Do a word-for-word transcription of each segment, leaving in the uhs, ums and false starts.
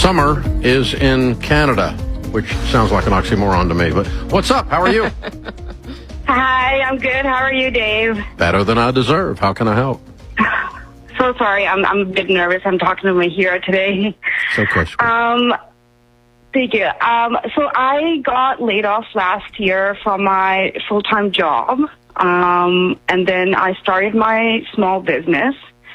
Summer is in Canada, which sounds like an oxymoron to me. But what's up? How are you? Hi, I'm good. How are you, Dave? Better than I deserve. How can I help? So sorry, I'm I'm a bit nervous. I'm talking to my hero today. It's okay. Scott. Um, thank you. Um, so I got laid off last year from my full-time job, um, and then I started my small business.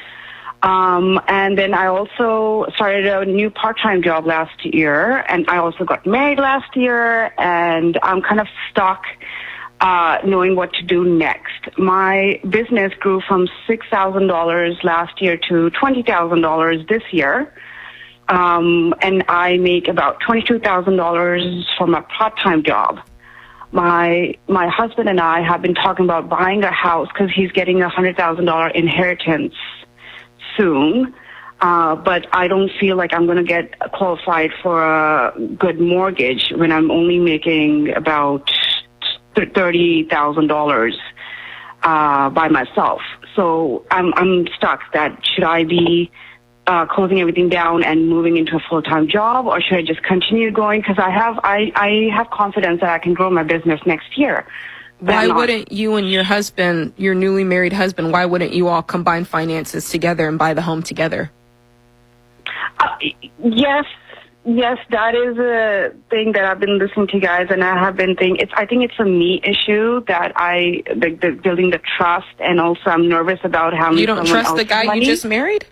Um, and then I also started a new part-time job last year, and I also got married last year, and I'm kind of stuck uh, knowing what to do next. My business grew from six thousand dollars last year to twenty thousand dollars this year, um, and I make about twenty-two thousand dollars from a part-time job. My my husband and I have been talking about buying a house because he's getting a one hundred thousand dollars inheritance soon, uh, but I don't feel like I'm going to get qualified for a good mortgage when I'm only making about thirty thousand dollars uh, by myself. So I'm I'm stuck. That should I be uh, closing everything down and moving into a full-time job, or should I just continue going? Because I have I, I have confidence that I can grow my business next year. Why wouldn't you and your husband, your newly married husband, why wouldn't you all combine finances together and buy the home together? Uh, yes, yes, that is a thing that I've been listening to, guys, and I have been thinking. It's I think it's a me issue that I the, the building the trust, and also I'm nervous about how you don't trust the guy money. you just married.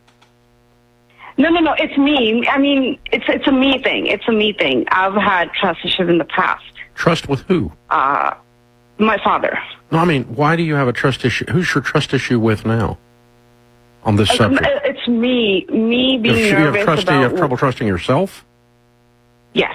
No, no, no. It's me. I mean, it's it's a me thing. It's a me thing. I've had trust issues in the past. Trust with who? Uh. My father. No, I mean, why do you have a trust issue? Who's your trust issue with now on this subject? It's me. Me being you nervous have trust, about... You have trouble trusting yourself? Yes.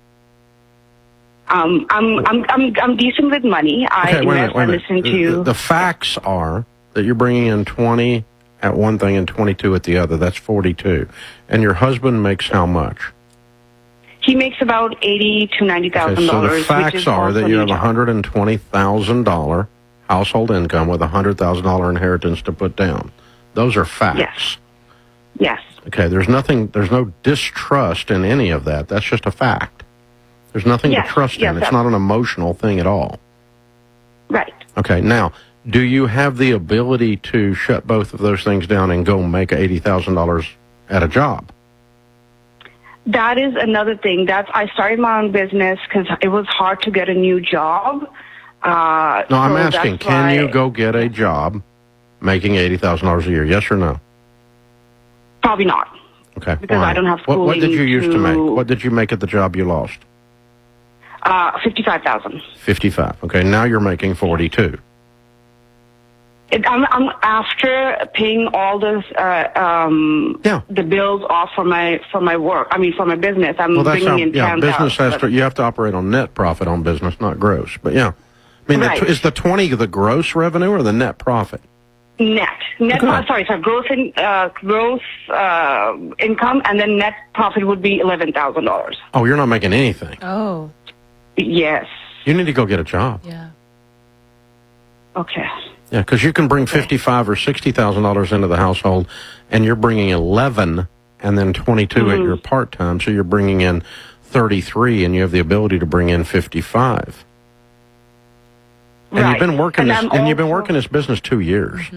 Um, I'm, I'm, I'm, I'm decent with money. I okay, wait invest, a minute, wait a I minute. listen to... The, the facts are that you're bringing in twenty at one thing and twenty-two at the other. That's forty-two. And your husband makes how much? He makes about eighty to ninety thousand dollars. Okay, so the facts are that you have a hundred and twenty thousand dollar household income with a hundred thousand dollar inheritance to put down. Those are facts. Yes. Yes. Okay. There's nothing. There's no distrust in any of that. That's just a fact. There's nothing yes. to trust yes, in. It's not an emotional thing at all. Right. Okay. Now, do you have the ability to shut both of those things down and go make eighty thousand dollars at a job? That is another thing. That's I started my own business because it was hard to get a new job. Uh, no, I'm so asking, can why, you go get a job making eighty thousand dollars a year? Yes or no? Probably not. Okay. Because why? I don't have schooling. What, what did you used to, to make? What did you make at the job you lost? Uh, fifty-five thousand. Fifty-five. Okay. Now you're making forty-two. It, I'm, I'm after paying all this, uh, um, yeah. the bills off for my for my work. I mean, for my business. I'm well, that's bringing how, in yeah, ten business thousand. has to. You have to operate on net profit on business, not gross. But yeah, I mean, right. the, is the twenty the gross revenue or the net profit? Net, net. Okay. Uh, sorry, sorry. Gross in, uh, gross uh, income, and then net profit would be eleven thousand dollars. Oh, you're not making anything. Oh. Yes. You need to go get a job. Yeah. Okay. Yeah, because you can bring fifty-five or sixty thousand dollars into the household, and you're bringing eleven, and then twenty-two mm-hmm. at your part time. So you're bringing in thirty-three, and you have the ability to bring in fifty-five. And right. you've been working and this, I'm and also, you've been working this business two years.